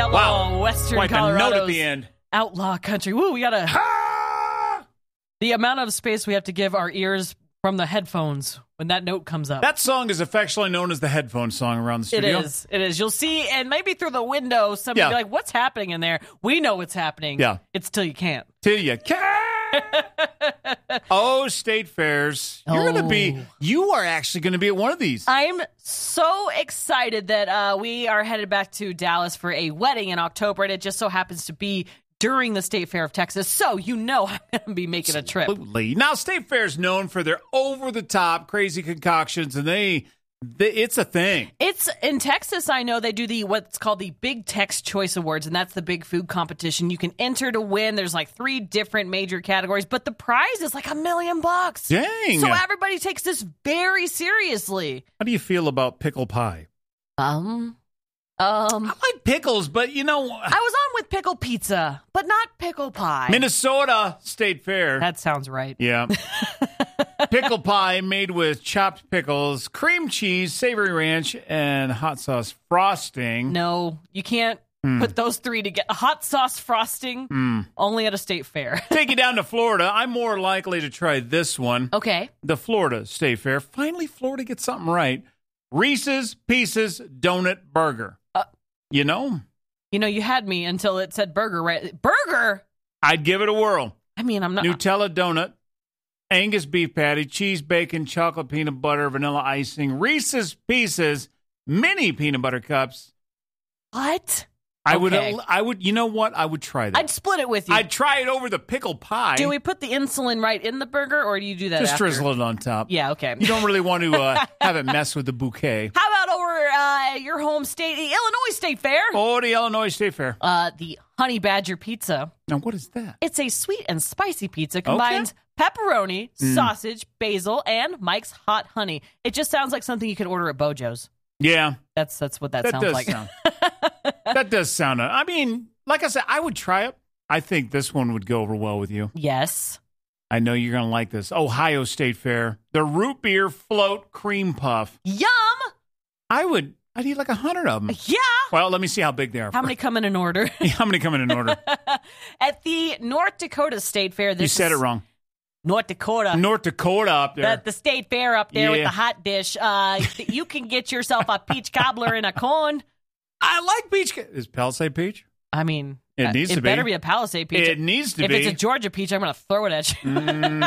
outlaw Western like Colorado's a note at the end. outlaw country. Woo, we gotta... The amount of space we have to give our ears from the headphones when that note comes up. That song is affectionately known as the headphone song around the studio. It is. You'll see, and maybe through the window, somebody will be like, what's happening in there? We know what's happening. Yeah. It's till you can't. Till you can't. Oh, state fairs. You are actually going to be at one of these. I'm so excited that we are headed back to Dallas for a wedding in October, and it just so happens to be during the State Fair of Texas, so you know I'm going to be making a trip. Absolutely. Now, State Fair is known for their over-the-top crazy concoctions, and it's a thing. It's in Texas. I know they do what's called the Big Tex Choice Awards, and that's the big food competition. You can enter to win. There's like 3 different major categories, but the prize is like $1 million. Dang! So everybody takes this very seriously. How do you feel about pickle pie? I like pickles, but I was on with pickle pizza, but not pickle pie. Minnesota State Fair. That sounds right. Yeah. Pickle pie made with chopped pickles, cream cheese, savory ranch, and hot sauce frosting. No, you can't put those 3 together. Hot sauce frosting, only at a state fair. Take you down to Florida. I'm more likely to try this one. Okay. The Florida State Fair. Finally, Florida gets something right. Reese's Pieces Donut Burger. You had me until it said burger, right? Burger? I'd give it a whirl. I mean, I'm not... Nutella donut, Angus beef patty, cheese, bacon, chocolate, peanut butter, vanilla icing, Reese's Pieces, mini peanut butter cups. What? I would, you know what? I would try that. I'd split it with you. I'd try it over the pickle pie. Do we put the insulin right in the burger, or do you do that Just after? drizzle it on top. Yeah, okay. You don't really want to have it mess with the bouquet. How about over your home state, the Illinois State Fair? Oh, the Illinois State Fair. The Honey Badger Pizza. Now, what is that? It's a sweet and spicy pizza. Combines pepperoni, sausage, basil, and Mike's Hot Honey. It just sounds like something you could order at Bojo's. Yeah. That's what that sounds like. That does sound... I mean, like I said, I would try it. I think this one would go over well with you. Yes. I know you're going to like this. Ohio State Fair. The root beer float cream puff. Yum! I'd eat like 100 of them. Yeah. Well, let me see how big they are. How many come in an order? How many come in order? At the North Dakota State Fair. You said it wrong. North Dakota. North Dakota up there. The state fair up there with the hot dish. You can get yourself a peach cobbler and a cone. I like peach. Is Palisade peach? I mean, it needs to be. It better be a Palisade peach. It needs to be. If it's a Georgia peach, I'm going to throw it at you.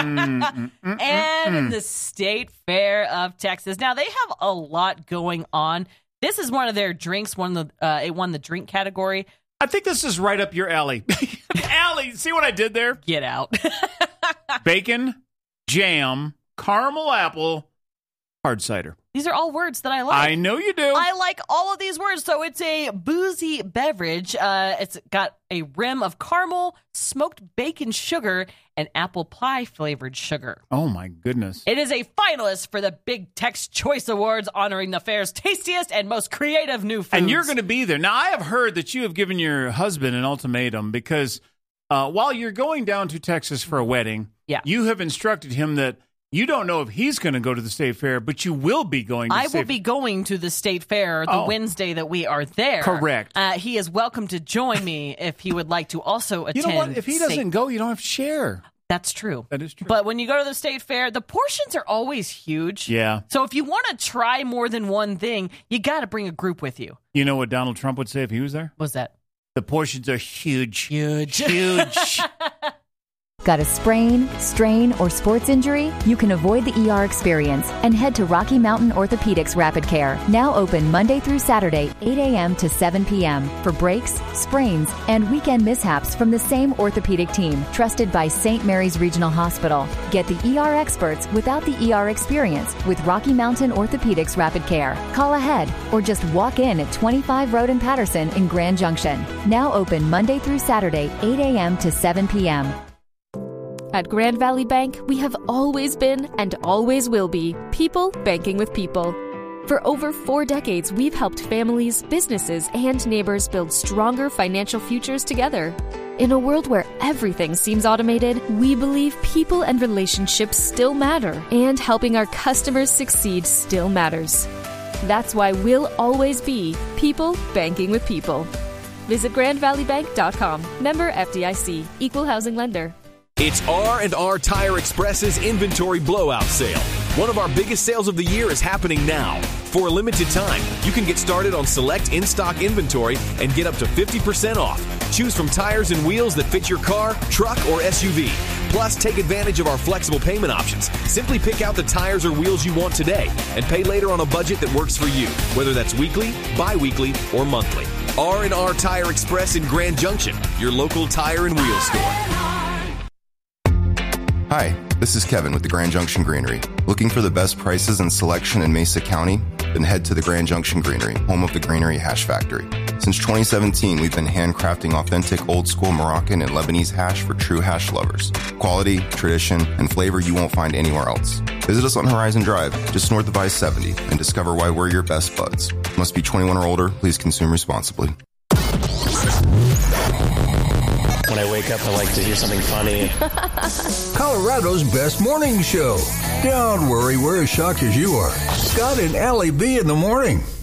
And the State Fair of Texas. Now, they have a lot going on. This is one of their drinks. It won the drink category. I think this is right up your alley. Alley, see what I did there? Get out. Bacon, jam, caramel apple, hard cider. These are all words that I like. I know you do. I like all of these words. So it's a boozy beverage. It's got a rim of caramel, smoked bacon sugar, and apple pie flavored sugar. Oh, my goodness. It is a finalist for the Big Tex Choice Awards, honoring the fair's tastiest and most creative new foods. And you're going to be there. Now, I have heard that you have given your husband an ultimatum because while you're going down to Texas for a wedding, you have instructed him that you don't know if he's going to go to the state fair, but you will be going to the state fair. I will be going to the state fair the Wednesday that we are there. Correct. He is welcome to join me if he would like to also attend. You know what? If he doesn't go, you don't have to share. That's true. That is true. But when you go to the state fair, the portions are always huge. Yeah. So if you want to try more than one thing, you got to bring a group with you. You know what Donald Trump would say if he was there? What's that? The portions are huge. Huge. Huge. Got a sprain, strain, or sports injury? You can avoid the ER experience and head to Rocky Mountain Orthopedics Rapid Care, now open Monday through Saturday, 8 a.m. to 7 p.m. for breaks, sprains, and weekend mishaps from the same orthopedic team, trusted by St. Mary's Regional Hospital. Get the ER experts without the ER experience with Rocky Mountain Orthopedics Rapid Care. Call ahead or just walk in at 25 Road in Patterson in Grand Junction. Now open Monday through Saturday, 8 a.m. to 7 p.m. At Grand Valley Bank, we have always been and always will be people banking with people. For over 4 decades, we've helped families, businesses, and neighbors build stronger financial futures together. In a world where everything seems automated, we believe people and relationships still matter, and helping our customers succeed still matters. That's why we'll always be people banking with people. Visit GrandValleyBank.com. Member FDIC. Equal housing lender. It's R&R Tire Express's inventory blowout sale. One of our biggest sales of the year is happening now. For a limited time, you can get started on select in-stock inventory and get up to 50% off. Choose from tires and wheels that fit your car, truck, or SUV. Plus, take advantage of our flexible payment options. Simply pick out the tires or wheels you want today and pay later on a budget that works for you, whether that's weekly, bi-weekly, or monthly. R&R Tire Express in Grand Junction, your local tire and wheel store. Hi, this is Kevin with the Grand Junction Greenery. Looking for the best prices and selection in Mesa County? Then head to the Grand Junction Greenery, home of the Greenery Hash Factory. Since 2017, we've been handcrafting authentic old-school Moroccan and Lebanese hash for true hash lovers. Quality, tradition, and flavor you won't find anywhere else. Visit us on Horizon Drive, just north of I-70, and discover why we're your best buds. Must be 21 or older. Please consume responsibly. When I wake up, I like to hear something funny. Colorado's best morning show. Don't worry, we're as shocked as you are. Scott and Allie B in the morning.